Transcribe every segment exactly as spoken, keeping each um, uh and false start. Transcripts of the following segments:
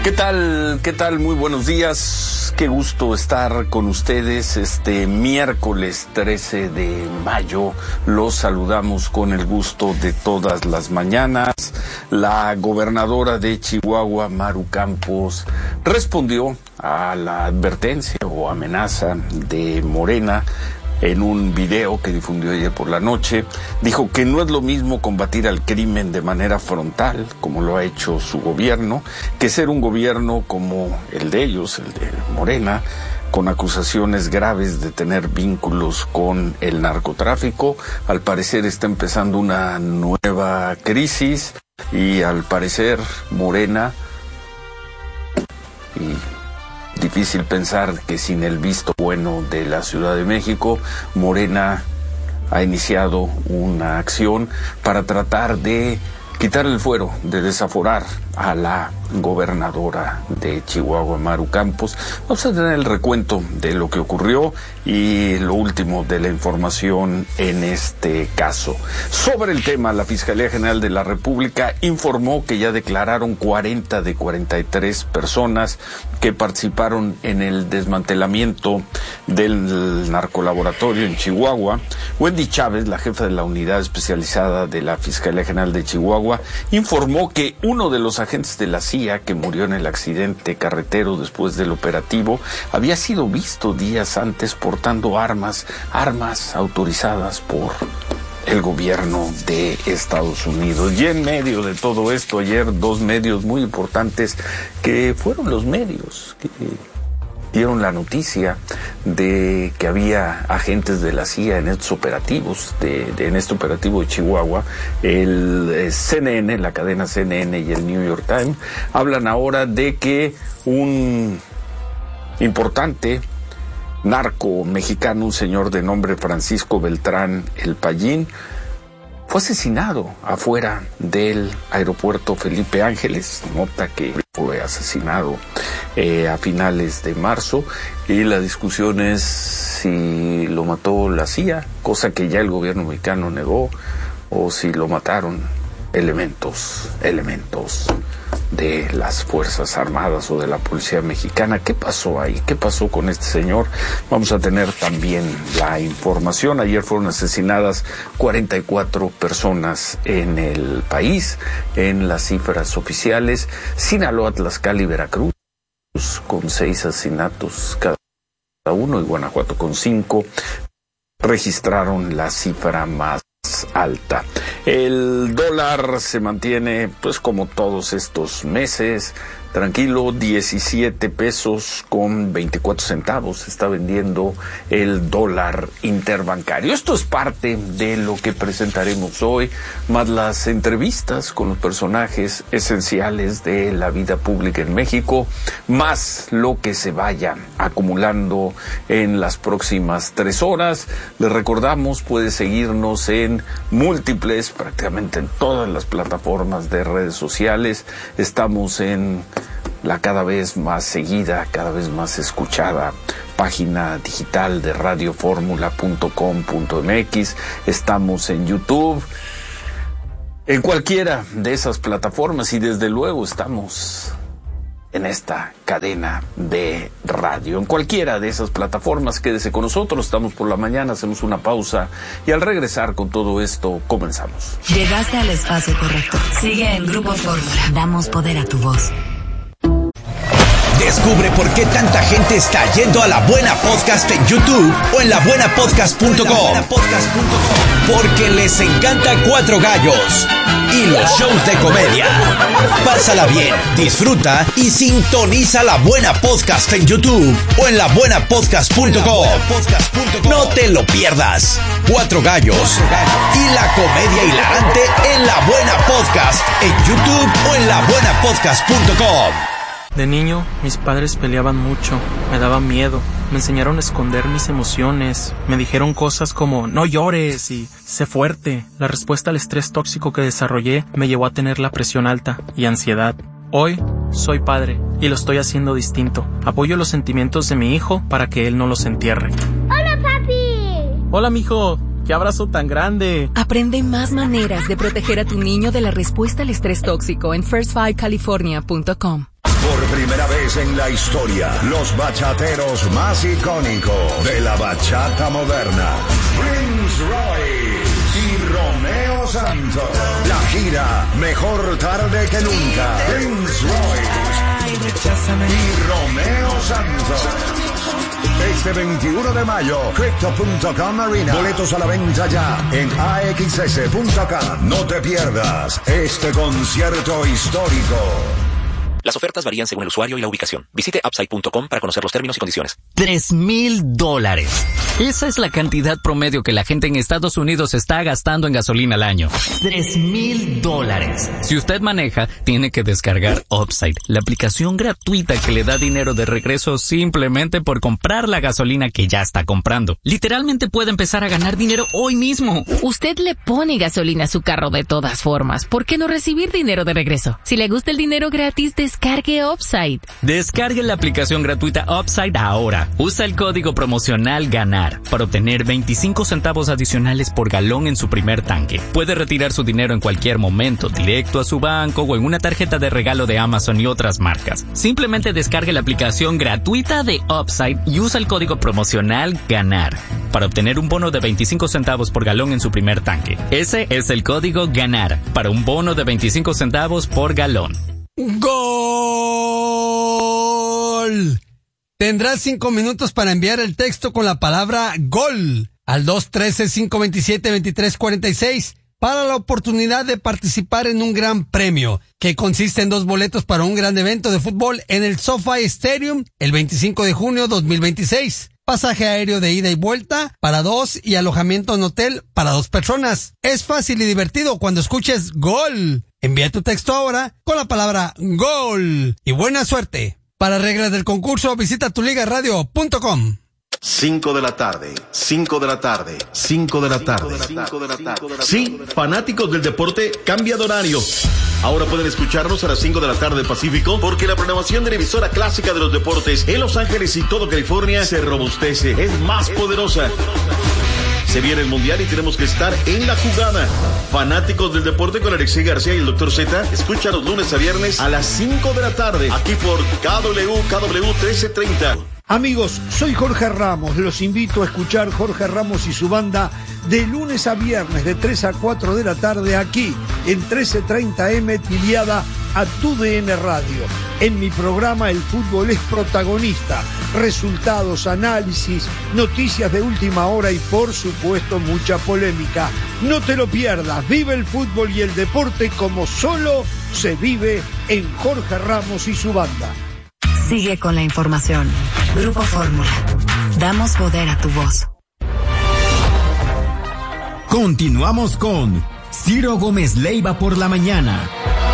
¿Qué tal? ¿Qué tal? Muy buenos días. Qué gusto estar con ustedes este miércoles trece de mayo. Los saludamos con el gusto de todas las mañanas. La gobernadora de Chihuahua, Maru Campos, respondió a la advertencia o amenaza de Morena en un video que difundió ayer por la noche. Dijo que no es lo mismo combatir al crimen de manera frontal, como lo ha hecho su gobierno, que ser un gobierno como el de ellos, el de Morena, con acusaciones graves de tener vínculos con el narcotráfico. Al parecer está empezando una nueva crisis y al parecer Morena, y difícil pensar que sin el visto bueno de la Ciudad de México, Morena ha iniciado una acción para tratar de quitar el fuero, de desaforar a la gobernadora de Chihuahua, Maru Campos. Vamos a tener el recuento de lo que ocurrió y lo último de la información en este caso. Sobre el tema, la Fiscalía General de la República informó que ya declararon cuarenta de cuarenta y tres personas que participaron en el desmantelamiento del narcolaboratorio en Chihuahua. Wendy Chávez, la jefa de la unidad especializada de la Fiscalía General de Chihuahua, informó que uno de los agentes de la C I A que murió en el accidente carretero después del operativo había sido visto días antes portando armas, armas autorizadas por el gobierno de Estados Unidos. Y en medio de todo esto, ayer dos medios muy importantes, que fueron los medios que dieron la noticia de que había agentes de la C I A en estos operativos, de, de en este operativo de Chihuahua. El eh, C N N, la cadena C N N y el New York Times hablan ahora de que un importante narco mexicano, un señor de nombre Francisco Beltrán El Payín, fue asesinado afuera del aeropuerto Felipe Ángeles. Nota que fue asesinado eh, a finales de marzo, y la discusión es si lo mató la C I A, cosa que ya el gobierno mexicano negó, o si lo mataron elementos, elementos de las Fuerzas Armadas o de la Policía Mexicana. ¿Qué pasó ahí? ¿Qué pasó con este señor? Vamos a tener también la información. Ayer fueron asesinadas cuarenta y cuatro personas en el país, en las cifras oficiales. Sinaloa, Tlaxcala y Veracruz con seis asesinatos cada uno, y Guanajuato con cinco registraron la cifra más alta. El dólar se mantiene, pues como todos estos meses, tranquilo, diecisiete pesos con veinticuatro centavos. Se está vendiendo el dólar interbancario. Esto es parte de lo que presentaremos hoy, más las entrevistas con los personajes esenciales de la vida pública en México, más lo que se vaya acumulando en las próximas tres horas. Les recordamos, puede seguirnos en múltiples, prácticamente en todas las plataformas de redes sociales. Estamos en la cada vez más seguida, cada vez más escuchada página digital de radio fórmula punto com punto m x. Estamos en YouTube, en cualquiera de esas plataformas, y desde luego estamos en esta cadena de radio, en cualquiera de esas plataformas. Quédese con nosotros, estamos por la mañana, hacemos una pausa y al regresar con todo esto comenzamos. Llegaste al espacio correcto. Sigue en Grupo Fórmula. Damos poder a tu voz. Descubre por qué tanta gente está yendo a La Buena Podcast en YouTube o en la buena podcast punto com. Porque les encanta Cuatro Gallos y los shows de comedia. Pásala bien, disfruta y sintoniza La Buena Podcast en YouTube o en la buena podcast punto com. No te lo pierdas. Cuatro Gallos y la comedia hilarante en La Buena Podcast en YouTube o en la buena podcast punto com. De niño, mis padres peleaban mucho, me daba miedo, me enseñaron a esconder mis emociones, me dijeron cosas como no llores y sé fuerte. La respuesta al estrés tóxico que desarrollé me llevó a tener la presión alta y ansiedad. Hoy soy padre y lo estoy haciendo distinto. Apoyo los sentimientos de mi hijo para que él no los entierre. ¡Hola, papi! Hola, mijo. ¡Qué abrazo tan grande! Aprende más maneras de proteger a tu niño de la respuesta al estrés tóxico en first five california punto com. Por primera vez en la historia, los bachateros más icónicos de la bachata moderna, Prince Royce y Romeo Santos. La gira Mejor Tarde que Nunca. Prince Royce y Romeo Santos. Este veintiuno de mayo, Crypto punto com Arena. Boletos a la venta ya en a x s punto com. No te pierdas este concierto histórico. Las ofertas varían según el usuario y la ubicación. Visite upside punto com para conocer los términos y condiciones. Tres mil dólares. Esa es la cantidad promedio que la gente en Estados Unidos está gastando en gasolina al año. Tres mil dólares. Si usted maneja, tiene que descargar Upside, la aplicación gratuita que le da dinero de regreso simplemente por comprar la gasolina que ya está comprando. Literalmente puede empezar a ganar dinero hoy mismo. Usted le pone gasolina a su carro de todas formas. ¿Por qué no recibir dinero de regreso? Si le gusta el dinero gratis, descargue Upside. Descargue la aplicación gratuita Upside ahora. Usa el código promocional GANAR para obtener veinticinco centavos adicionales por galón en su primer tanque. Puede retirar su dinero en cualquier momento, directo a su banco o en una tarjeta de regalo de Amazon y otras marcas. Simplemente descargue la aplicación gratuita de Upside y usa el código promocional GANAR para obtener un bono de veinticinco centavos por galón en su primer tanque. Ese es el código GANAR para un bono de veinticinco centavos por galón. ¡Gol! Tendrás cinco minutos para enviar el texto con la palabra GOL al dos uno tres, cinco dos siete, dos tres cuatro seis para la oportunidad de participar en un gran premio que consiste en dos boletos para un gran evento de fútbol en el SoFi Stadium el veinticinco de junio dos mil veintiséis. Pasaje aéreo de ida y vuelta para dos y alojamiento en hotel para dos personas. Es fácil y divertido cuando escuches GOL. Envía tu texto ahora con la palabra GOL y buena suerte. Para reglas del concurso, visita tu liga radio punto com. cinco de la tarde, cinco de la tarde, cinco de la tarde. Sí, fanáticos del deporte, cambia de horario. Ahora pueden escucharnos a las cinco de la tarde Pacífico, porque la programación de la emisora clásica de los deportes en Los Ángeles y todo California se robustece, es más poderosa. Se viene el Mundial y tenemos que estar en la jugada. Fanáticos del deporte con Alexis García y el doctor Z, escucha los lunes a viernes a las cinco de la tarde, aquí por K W, K W trece treinta. Amigos, soy Jorge Ramos, los invito a escuchar Jorge Ramos y su banda de lunes a viernes de tres a cuatro de la tarde aquí en trece treinta eme Tiliada a tu D N Radio. En mi programa el fútbol es protagonista, resultados, análisis, noticias de última hora y por supuesto mucha polémica. No te lo pierdas, vive el fútbol y el deporte como solo se vive en Jorge Ramos y su banda. Sigue con la información. Grupo Fórmula. Damos poder a tu voz. Continuamos con Ciro Gómez Leiva por la mañana.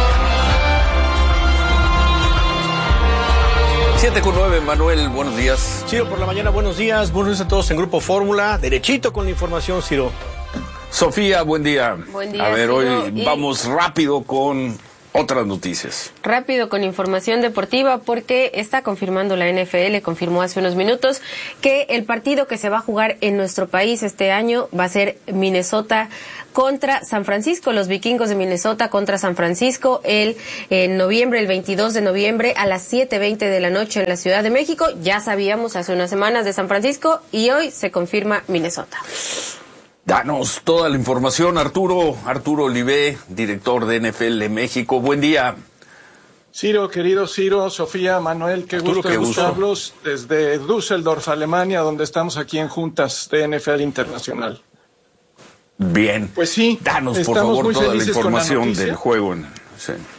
siete con nueve, Manuel, buenos días. Ciro, por la mañana, buenos días. Buenos días a todos en Grupo Fórmula. Derechito con la información, Ciro. Sofía, buen día. Buen día, A ver, Ciro, hoy y... vamos rápido con otras noticias. Rápido con información deportiva porque está confirmando la N F L, confirmó hace unos minutos que el partido que se va a jugar en nuestro país este año va a ser Minnesota contra San Francisco, los vikingos de Minnesota contra San Francisco el en noviembre, el veintidós de noviembre a las siete veinte de la noche en la Ciudad de México. Ya sabíamos hace unas semanas de San Francisco y hoy se confirma Minnesota. Danos toda la información, Arturo, Arturo Olivé, director de N F L México. Buen día. Ciro, querido Ciro, Sofía, Manuel, qué Arturo, gusto qué escucharlos desde Düsseldorf, Alemania, donde estamos aquí en juntas de N F L Internacional. Bien. Pues sí. Danos, por favor, toda la información del juego. En, sí.